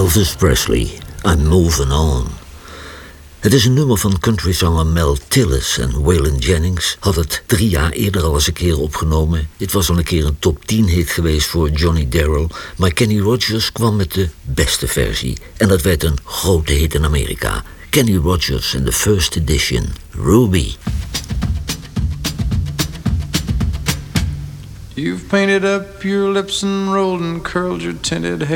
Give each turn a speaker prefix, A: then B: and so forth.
A: Elvis Presley, I'm Moving On. Het is een nummer van countryzanger Mel Tillis en Waylon Jennings had het 3 jaar eerder al eens een keer opgenomen. Het was al een keer een top 10 hit geweest voor Johnny Darrell, maar Kenny Rogers kwam met de beste versie. En dat werd een grote hit in Amerika. Kenny Rogers in the first edition, Ruby.
B: You've painted up your lips and rolled and curled your tinted hair.